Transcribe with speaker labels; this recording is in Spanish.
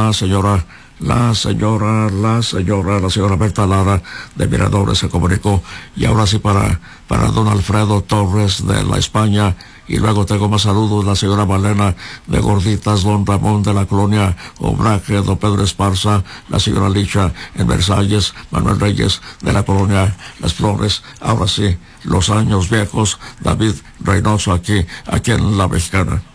Speaker 1: la señora Berta Lara de Miradores se comunicó. Y ahora sí para don Alfredo Torres de la España. Y luego tengo más saludos, la señora Malena de Gorditas, don Ramón de la colonia Obraje, don Pedro Esparza, la señora Licha en Versalles, Manuel Reyes de la colonia Las Flores. Ahora sí, los años viejos, David Reynoso aquí en La Mexicana.